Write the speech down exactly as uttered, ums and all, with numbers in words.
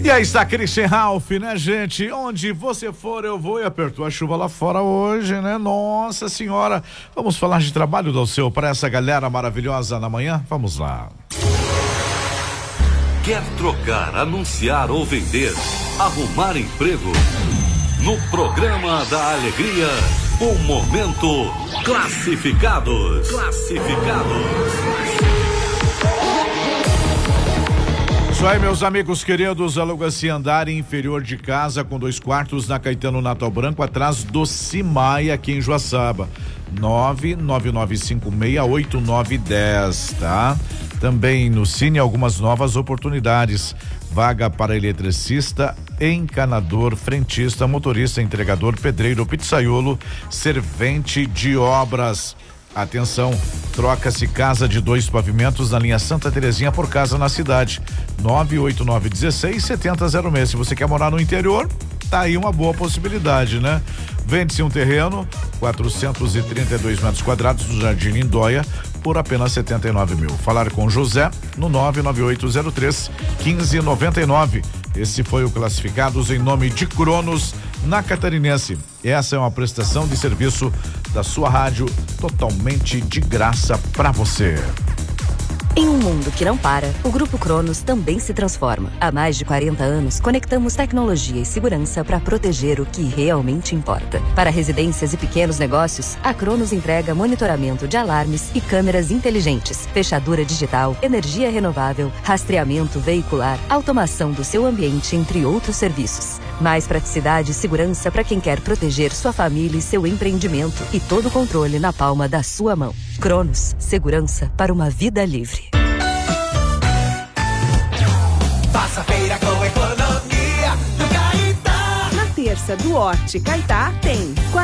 E aí está Christian Ralph, né, gente? Onde você for, eu vou. E apertou a chuva lá fora hoje, né? Nossa senhora. Vamos falar de trabalho do seu para essa galera maravilhosa na manhã? Vamos lá. Quer trocar, anunciar ou vender? Arrumar emprego? No programa da Alegria, o Momento Classificados. Classificados. Isso aí, meus amigos queridos, aluga-se andar inferior de casa com dois quartos na Caetano Natal Branco, atrás do Cimaia, aqui em Joaçaba. nove nove nove cinco seis oito nove um zero, tá? Também no Cine algumas novas oportunidades. Vaga para eletricista, encanador, frentista, motorista, entregador, pedreiro, pizzaiolo, servente de obras. Atenção, troca-se casa de dois pavimentos na linha Santa Terezinha por casa na cidade. nove oito nove um seis sete zero zero seis. Se você quer morar no interior, tá aí uma boa possibilidade, né? Vende-se um terreno, quatrocentos e trinta e dois metros quadrados do Jardim Lindóia, por apenas setenta e nove mil. Falar com José no nove nove oito zero três um cinco nove nove. Esse foi o Classificados em nome de Cronos, na Catarinense. Essa é uma prestação de serviço da sua rádio totalmente de graça para você. Em um mundo que não para, o Grupo Cronos também se transforma. Há mais de quarenta anos, conectamos tecnologia e segurança para proteger o que realmente importa. Para residências e pequenos negócios, a Cronos entrega monitoramento de alarmes e câmeras inteligentes, fechadura digital, energia renovável, rastreamento veicular, automação do seu ambiente, entre outros serviços. Mais praticidade e segurança para quem quer proteger sua família e seu empreendimento, e todo o controle na palma da sua mão. Cronos, segurança para uma vida livre. Faça feira com economia do Caetá. Na terça do Horti Caetá tem